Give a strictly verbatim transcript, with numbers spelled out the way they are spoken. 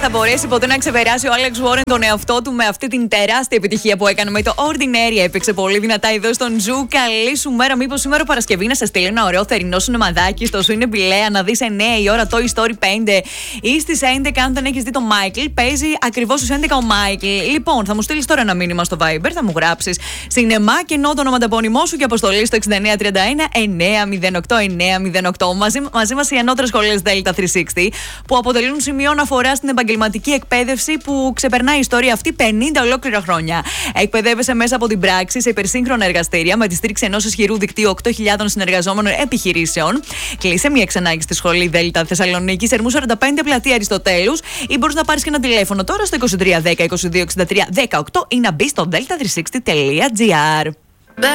θα μπορέσει ποτέ να ξεπεράσει ο Άλεξ Βόρεν τον εαυτό του με αυτή την τεράστια επιτυχία που έκανε με το Ordinary. Έπαιξε πολύ δυνατά εδώ στον Ζου. Καλή σου μέρα. Μήπως σήμερα Παρασκευή να σε στείλει ένα ωραίο θερινό σινεμαδάκι στο Σουίνε Μπιλέα να δεις εννιά η ώρα Toy Story πέντε ή στις έντεκα, αν δεν έχεις δει το Michael. Παίζει ακριβώς στις έντεκα ο Michael. Λοιπόν, θα μου στείλεις τώρα ένα μήνυμα στο Viber, θα μου γράψεις σινεμά και ενώ το ονοματεπώνυμό σου και αποστολή στο εξήντα εννιά τριάντα ένα εννιά μηδέν οκτώ εννιά μηδέν οκτώ. Μαζί, μαζί μας οι ανώτερες σχολές Delta τριακόσια εξήντα που αποτελούν σημείο αναφορά στην επαγγελματική εκπαίδευση που ξεπερνάει η ιστορία αυτή πενήντα ολόκληρα χρόνια. Εκπαιδεύεσαι μέσα από την πράξη σε υπερσύγχρονα εργαστήρια με τη στήριξη ενός ισχυρού δικτύου οκτώ χιλιάδων συνεργαζόμενων επιχειρήσεων. Κλείσε μία ξενάγη στη σχολή Delta Θεσσαλονίκη, Ερμού σαράντα πέντε, πλατεία Αριστοτέλους, ή μπορείς να πάρεις και ένα τηλέφωνο τώρα στο είκοσι τρία δέκα είκοσι δύο εξήντα τρία δεκαοκτώ ή να μπει στο delta τριακόσια εξήντα τελεία τζι άρ.